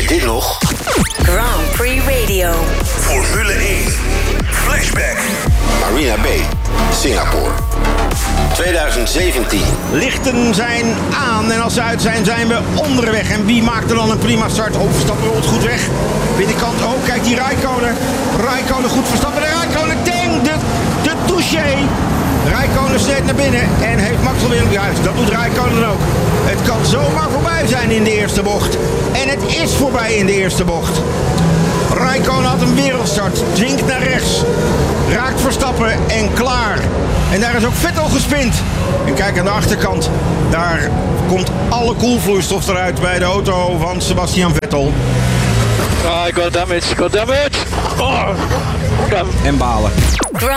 dit nog? Grand Prix Radio. Formule 1. Flashback. Marina Bay, Singapore. 2017. Lichten zijn aan en als ze uit zijn, zijn we onderweg. En wie maakt er dan een prima start? Oh, Verstappen rolt goed weg. Binnenkant, oh, kijk die Räikkönen. Räikkönen goed Verstappen. De Räikkönen, ding, de touché. Räikkönen steekt naar binnen en heeft Max alweer op juist. Dat doet Räikkönen ook. Het kan zomaar voorbij zijn in de eerste bocht. En het is voorbij in de eerste bocht. Räikkönen had een wereldstart, dwingt naar rechts, raakt Verstappen en klaar. En daar is ook Vettel gespind. En kijk aan de achterkant, daar komt alle koelvloeistof eruit bij de auto van Sebastian Vettel. I got damage. Oh. En balen.